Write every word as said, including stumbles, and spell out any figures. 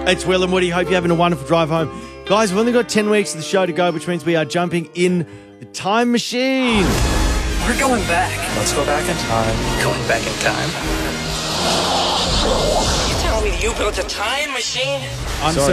It's Will and Woody. Hope you're having a wonderful drive home. Guys, we've only got ten weeks of the show to go, which means we are jumping in the time machine. We're going back. Let's go back in time. Going back in time? You telling me you built a time machine? I'm Sorry.